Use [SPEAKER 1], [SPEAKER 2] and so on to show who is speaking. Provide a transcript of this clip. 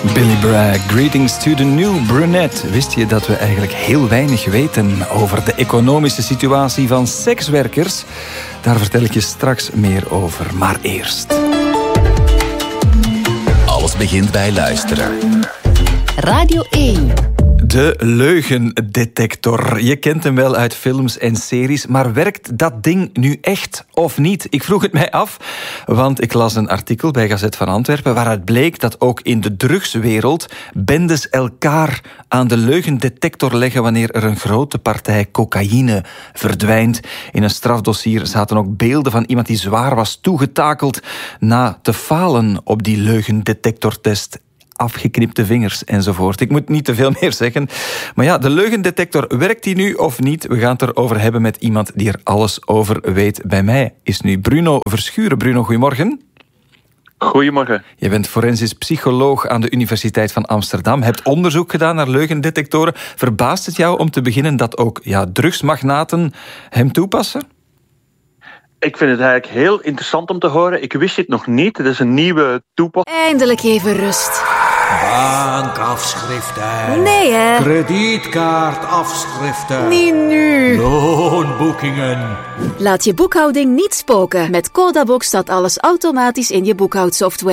[SPEAKER 1] Billy Bragg, greetings to the new brunette. Wist je dat we eigenlijk heel weinig weten over de economische situatie van sekswerkers? Daar vertel ik je straks meer over, maar eerst.
[SPEAKER 2] Alles begint bij luisteren.
[SPEAKER 3] Radio 1.
[SPEAKER 1] De leugendetector. Je kent hem wel uit films en series, maar werkt dat ding nu echt of niet? Ik vroeg het mij af, want ik las een artikel bij Gazet van Antwerpen waaruit bleek dat ook in de drugswereld bendes elkaar aan de leugendetector leggen wanneer er een grote partij cocaïne verdwijnt. In een strafdossier zaten ook beelden van iemand die zwaar was toegetakeld na te falen op die leugendetectortest. Afgeknipte vingers enzovoort. Ik moet niet te veel meer zeggen. Maar ja, de leugendetector, werkt die nu of niet? We gaan het erover hebben met iemand die er alles over weet. Bij mij is nu Bruno Verschuren. Bruno, goedemorgen.
[SPEAKER 4] Goedemorgen.
[SPEAKER 1] Je bent forensisch psycholoog aan de Universiteit van Amsterdam. Hebt onderzoek gedaan naar leugendetectoren. Verbaast het jou om te beginnen dat ook drugsmagnaten hem toepassen?
[SPEAKER 4] Ik vind het eigenlijk heel interessant om te horen. Ik wist het nog niet. Het is een nieuwe toepassing.
[SPEAKER 3] Eindelijk even rust.
[SPEAKER 5] Bankafschriften.
[SPEAKER 3] Nee, hè?
[SPEAKER 5] Kredietkaartafschriften.
[SPEAKER 3] Niet nu.
[SPEAKER 5] Loonboekingen.
[SPEAKER 3] Laat je boekhouding niet spoken. Met Codabox staat alles automatisch in je boekhoudsoftware.